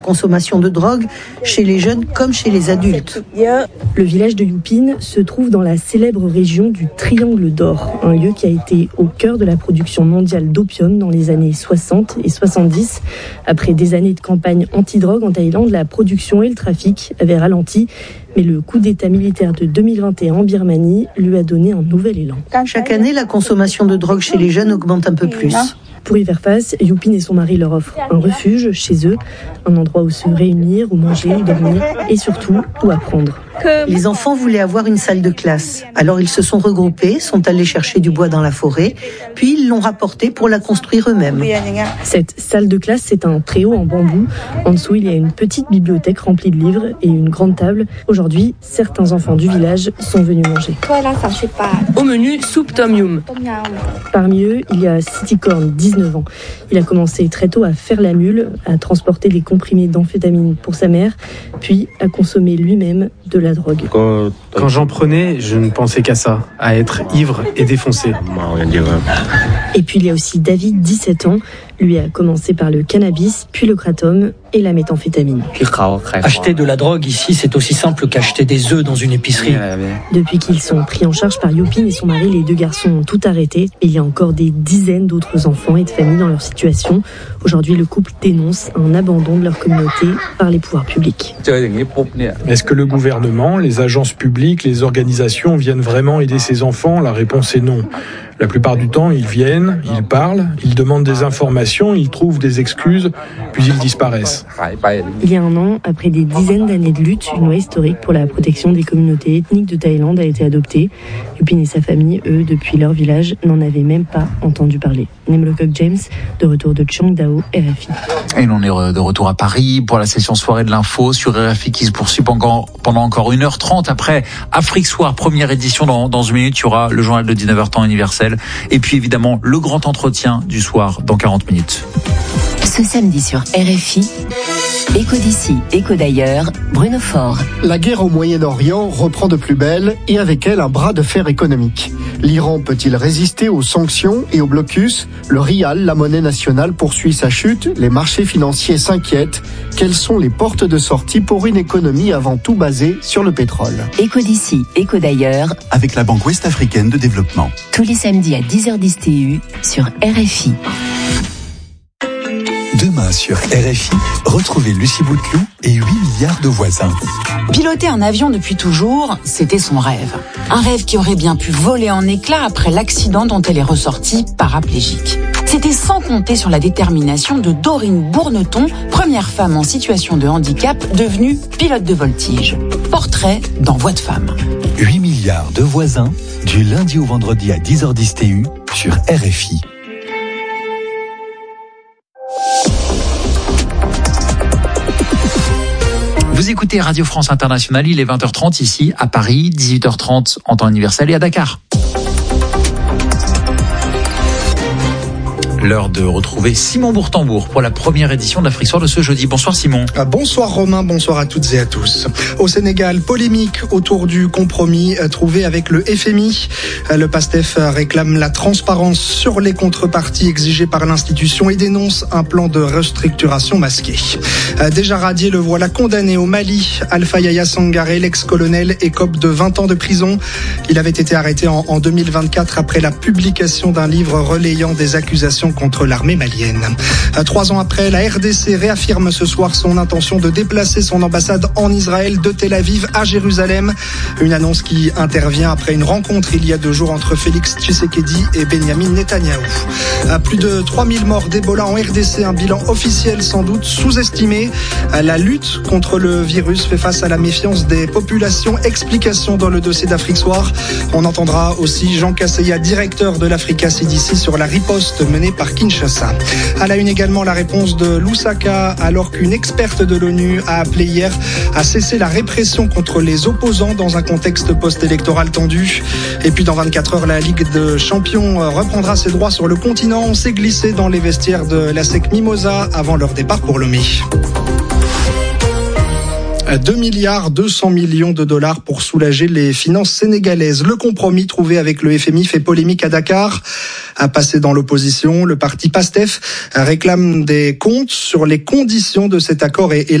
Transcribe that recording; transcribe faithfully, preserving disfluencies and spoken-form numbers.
Consommation de drogue chez les jeunes comme chez les adultes. Le village de Youpine se trouve dans la célèbre région du Triangle d'Or, un lieu qui a été au cœur de la production mondiale d'opium dans les années soixante et soixante-dix. Après des années de campagne anti-drogue en Thaïlande, la production et le trafic avaient ralenti. Mais le coup d'État militaire de deux mille vingt et un en Birmanie lui a donné un nouvel élan. Chaque année, la consommation de drogue chez les jeunes augmente un peu plus. Pour y faire face, Youpine et son mari leur offrent un refuge chez eux, un endroit où se réunir, où manger, où dormir et surtout où apprendre. Les enfants voulaient avoir une salle de classe. Alors ils se sont regroupés, sont allés chercher du bois dans la forêt, puis ils l'ont rapporté pour la construire eux-mêmes. Cette salle de classe, c'est un préau en bambou. En dessous, il y a une petite bibliothèque remplie de livres et une grande table. Aujourd'hui, certains enfants du village sont venus manger. Au menu, soupe tom yum. Parmi eux, il y a Citicorn, dix-neuf ans. Il a commencé très tôt à faire la mule, à transporter des comprimés d'amphétamine pour sa mère, puis à consommer lui-même de la drogue. Quand j'en prenais, je ne pensais qu'à ça, à être ivre et défoncé. Et puis il y a aussi David, dix-sept ans. Lui a commencé par le cannabis, puis le kratom et la méthamphétamine. Acheter de la drogue ici, c'est aussi simple qu'acheter des œufs dans une épicerie. Depuis qu'ils sont pris en charge par Youpine et son mari, les deux garçons ont tout arrêté. Il y a encore des dizaines d'autres enfants et de familles dans leur situation. Aujourd'hui, le couple dénonce un abandon de leur communauté par les pouvoirs publics. Est-ce que le gouvernement, les agences publiques, les organisations viennent vraiment aider ces enfants ? La réponse est non. La plupart du temps, ils viennent, ils parlent, ils demandent des informations, ils trouvent des excuses, puis ils disparaissent. Il y a un an, après des dizaines d'années de lutte, une loi historique pour la protection des communautés ethniques de Thaïlande a été adoptée. Youpine et sa famille, eux, depuis leur village, n'en avaient même pas entendu parler. Nemlokok James, de retour de Cheongdao, R F I. Et l'on est de retour à Paris pour la session soirée de l'info sur R F I qui se poursuit pendant encore une heure trente. Après Afrique Soir, première édition dans, dans une minute, il y aura le journal de dix-neuf heures temps universel. Et puis évidemment, le grand entretien du soir dans quarante minutes. Ce samedi sur R F I, Écho d'ici, Écho d'ailleurs, Bruno Faure. La guerre au Moyen-Orient reprend de plus belle et avec elle un bras de fer économique. L'Iran peut-il résister aux sanctions et au blocus ? Le rial, la monnaie nationale, poursuit sa chute. Les marchés financiers s'inquiètent. Quelles sont les portes de sortie pour une économie avant tout basée sur le pétrole ? Écho d'ici, Écho d'ailleurs, avec la Banque Ouest-Africaine de Développement. Tous les samedis à dix heures dix T U sur R F I. Demain sur R F I, retrouvez Lucie Bouteloup et huit milliards de voisins. Piloter un avion depuis toujours, c'était son rêve. Un rêve qui aurait bien pu voler en éclats après l'accident dont elle est ressortie paraplégique. C'était sans compter sur la détermination de Dorine Bourneton, première femme en situation de handicap devenue pilote de voltige. Portrait dans Voix de femme. huit milliards de voisins, du lundi au vendredi à dix heures dix T U sur R F I. Vous écoutez Radio France Internationale, il est vingt heures trente ici à Paris, dix-huit heures trente en temps universel et à Dakar. L'heure de retrouver Simon Bourtambour pour la première édition de l'Afrique Soir de ce jeudi. Bonsoir Simon. Bonsoir Romain, bonsoir à toutes et à tous. Au Sénégal, polémique autour du compromis trouvé avec le F M I. Le PASTEF réclame la transparence sur les contreparties exigées par l'institution et dénonce un plan de restructuration masqué. Déjà radié, le voilà condamné au Mali. Alpha Yaya Sangaré, l'ex-colonel, écope de vingt ans de prison. Il avait été arrêté en, en deux mille vingt-quatre après la publication d'un livre relayant des accusations contre l'armée malienne. Trois ans après, la R D C réaffirme ce soir son intention de déplacer son ambassade en Israël de Tel Aviv à Jérusalem. Une annonce qui intervient après une rencontre il y a deux jours entre Félix Tshisekedi et Benyamin Netanyahou. Plus de trois mille morts d'Ebola en R D C, un bilan officiel sans doute sous-estimé. La lutte contre le virus fait face à la méfiance des populations. Explication dans le dossier d'Afrique Soir. On entendra aussi Jean Casseya, directeur de l'Africa C D C, sur la riposte menée par Kinshasa. À la une également, la réponse de Lusaka, alors qu'une experte de l'ONU a appelé hier à cesser la répression contre les opposants dans un contexte post-électoral tendu. Et puis dans vingt-quatre heures, la Ligue de Champions reprendra ses droits sur le continent. On s'est glissé dans les vestiaires de l'A S E C Mimosa avant leur départ pour Lomé. deux milliards deux cents millions de dollars pour soulager les finances sénégalaises. Le compromis trouvé avec le F M I fait polémique à Dakar. À passer dans l'opposition, le parti PASTEF réclame des comptes sur les conditions de cet accord et